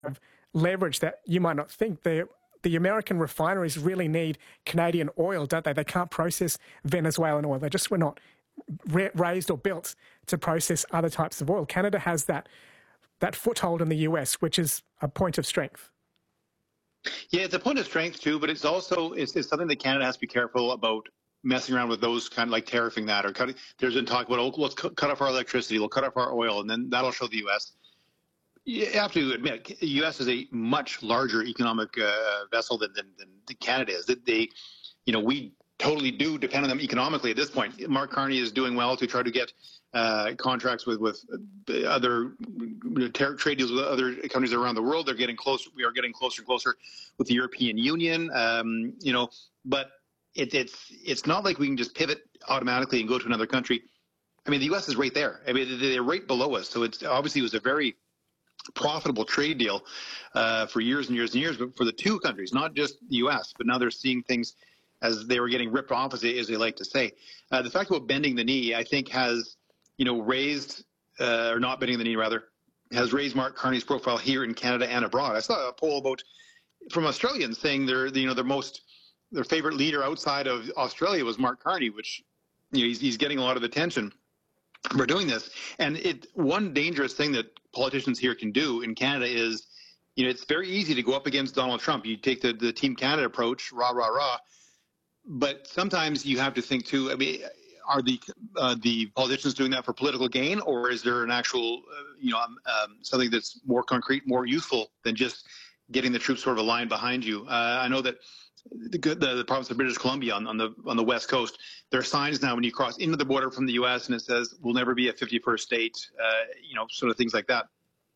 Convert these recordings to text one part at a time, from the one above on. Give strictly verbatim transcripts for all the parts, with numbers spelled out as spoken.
of leverage that you might not think. The, the American refineries really need Canadian oil, don't they? They can't process Venezuelan oil. They just were not ra- raised or built to process other types of oil. Canada has that that foothold in the U S, which is a point of strength. Yeah, it's a point of strength too, but it's also it's, it's something that Canada has to be careful about messing around with those kind of like tariffing that or cutting. There's been talk about, oh, let's cut off our electricity, we'll cut off our oil, and then that'll show the U S. You have to admit, the U S is a much larger economic uh, vessel than, than, than Canada is. That they, you know, we totally do depend on them economically at this point. Mark Carney is doing well to try to get uh, contracts with with other trade deals with other countries around the world. They're getting closer. We are getting closer and closer with the European Union. Um, you know, but it, it's it's not like we can just pivot automatically and go to another country. I mean, the U S is right there. I mean, they're right below us. So it's obviously it was a very profitable trade deal uh, for years and years and years, but for the two countries, not just the U S. But now they're seeing things as they were getting ripped off, as they, as they like to say. Uh, the fact about bending the knee, I think, has you know raised uh, or not bending the knee rather has raised Mark Carney's profile here in Canada and abroad. I saw a poll about from Australians saying their you know their most their favorite leader outside of Australia was Mark Carney, which you know he's, he's getting a lot of attention for doing this. And it one dangerous thing that politicians here can do in Canada is, you know, it's very easy to go up against Donald Trump. You take the, the Team Canada approach, rah, rah, rah. But sometimes you have to think, too, I mean, are the uh, the politicians doing that for political gain, or is there an actual, uh, you know, um, um, something that's more concrete, more useful than just getting the troops sort of aligned behind you? Uh, I know that the, the, the province of British Columbia on, on the on the west coast, there are signs now when you cross into the border from the U S and it says we'll never be a fifty-first state, uh, you know, sort of things like that.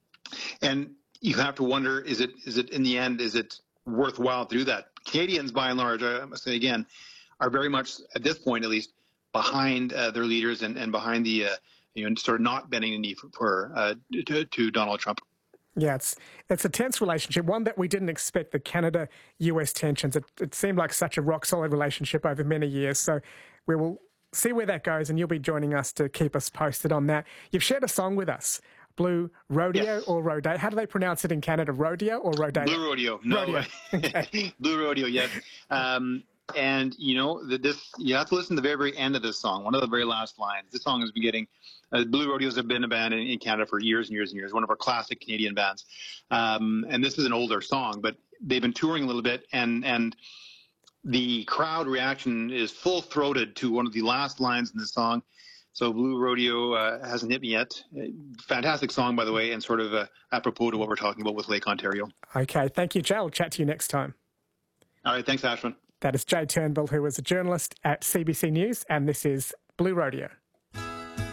And you have to wonder, is it is it in the end, is it worthwhile to do that? Canadians, by and large, I must say again, are very much at this point, at least, behind uh, their leaders and, and behind the, uh, you know, sort of not bending the knee for, for uh, to, to Donald Trump. Yeah, it's it's a tense relationship, one that we didn't expect, the Canada-U S tensions. It, it seemed like such a rock-solid relationship over many years, so we will see where that goes, and you'll be joining us to keep us posted on that. You've shared a song with us, Blue Rodeo, yes. or Rodeo. How do they pronounce it in Canada, Rodeo or Rodeo? Blue Rodeo. No, Rodeo. Okay. Blue Rodeo, yes. Um, and, you know, this you have to listen to the very, very end of this song, one of the very last lines. This song has been getting... Uh, Blue Rodeos have been a band in, in Canada for years and years and years, one of our classic Canadian bands. Um, and this is an older song, but they've been touring a little bit, and and the crowd reaction is full-throated to one of the last lines in the song. So Blue Rodeo uh, hasn't hit me yet. Fantastic song, by the way, and sort of uh, apropos to what we're talking about with Lake Ontario. Okay, thank you, Jay. I'll chat to you next time. All right, thanks, Ashwin. That is Jay Turnbull, who is a journalist at C B C News, and this is Blue Rodeo.